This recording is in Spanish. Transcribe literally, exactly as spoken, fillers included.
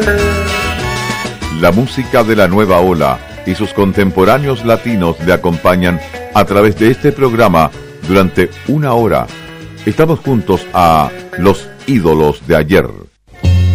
La música de la nueva ola y sus contemporáneos latinos le acompañan a través de este programa durante una hora. Estamos juntos a Los Ídolos de Ayer.